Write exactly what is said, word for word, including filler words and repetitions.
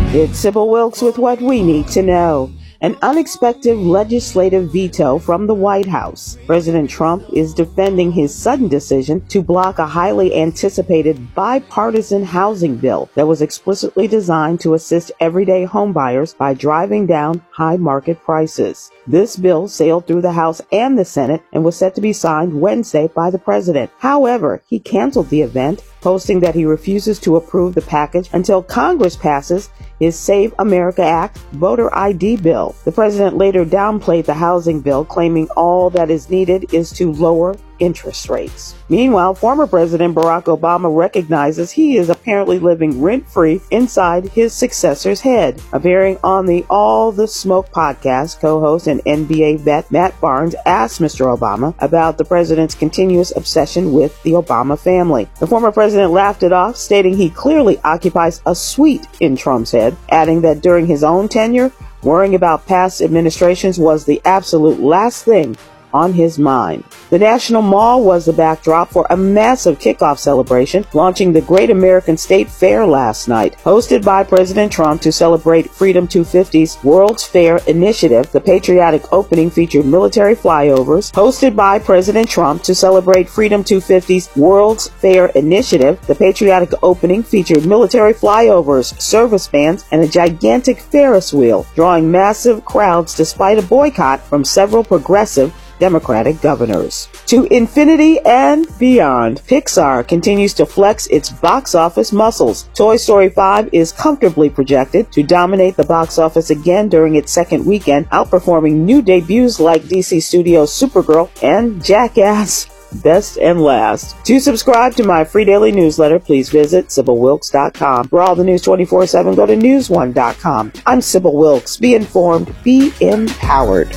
It's Sybil Wilkes with what we need to know. An unexpected legislative veto from the White House. President Trump is defending his sudden decision to block a highly anticipated bipartisan housing bill that was explicitly designed to assist everyday homebuyers by driving down high market prices. This bill sailed through the House and the Senate and was set to be signed Wednesday by the president. However, he canceled the event, posting that he refuses to approve the package until Congress passes his Save America Act voter I D bill. The president later downplayed the housing bill, claiming all that is needed is to lower interest rates. Meanwhile, former President Barack Obama recognizes he is apparently living rent-free inside his successor's head. Appearing on the All the Smoke podcast, co-host and N B A vet Matt Barnes asked Mister Obama about the president's continuous obsession with the Obama family. The former president laughed it off, stating he clearly occupies a suite in Trump's head, adding that during his own tenure, worrying about past administrations was the absolute last thing on his mind. The National Mall was the backdrop for a massive kickoff celebration, launching the Great American State Fair last night. Hosted by President Trump to celebrate Freedom two fifty's World's Fair initiative, the patriotic opening featured military flyovers. Hosted by President Trump to celebrate Freedom two fifty's World's Fair initiative, the patriotic opening featured military flyovers, service bands, and a gigantic Ferris wheel, drawing massive crowds despite a boycott from several progressive Democratic governors. To infinity and beyond, Pixar continues to flex its box office muscles. Toy Story five is comfortably projected to dominate the box office again during its second weekend, outperforming new debuts like D C Studios' Supergirl and Jackass Best and Last. To subscribe to my free daily newsletter, please visit Sybil Wilkes dot com. For all the news twenty-four seven, go to news one dot com. I'm Sybil Wilkes. Be informed, be empowered.